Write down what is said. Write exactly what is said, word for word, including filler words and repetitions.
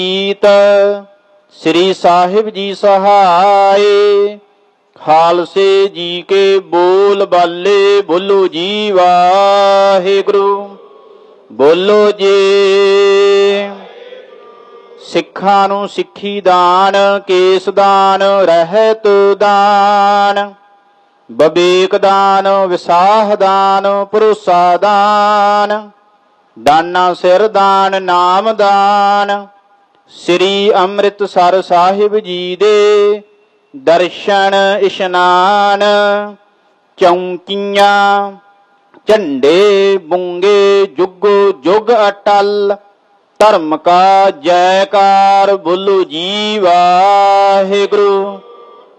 ਗੀਤ ਸ੍ਰੀ ਸਾਹਿਬ ਜੀ ਸਹਾਏ। ਖਾਲਸੇ ਜੀ ਕੇ ਬੋਲ ਬਾਲੇ ਬੋਲੋ ਜੀ ਵਾਹਿਗੁਰੂ। ਬੋਲੋ ਜੀ। ਸਿੱਖਾਂ ਨੂੰ ਸਿੱਖੀ ਦਾਨ, ਕੇਸ ਦਾਨ, ਰਹਿਤ ਦਾਨ, ਵਿਵੇਕ ਦਾਨ, ਵਿਸਾਹ ਦਾਨ, ਭਰੋਸਾ ਦਾਨ, ਦਾਨਾ ਸਿਰ ਦਾਨ, ਨਾਮ ਦਾਨ। ਸ੍ਰੀ ਅੰਮ੍ਰਿਤਸਰ ਸਾਹਿਬ ਜੀ ਦੇ ਦਰਸ਼ਨ ਇਸ਼ਨਾਨ, ਚੌਂਕੀਆਂ ਝੰਡੇ ਬੁੰਗੇ ਜੁਗੋ ਜੁਗ ਅਟਲ। ਧਰਮ ਕਾ ਜੈਕਾਰ ਬੋਲੋ ਜੀ ਵਾਹਿਗੁਰੂ।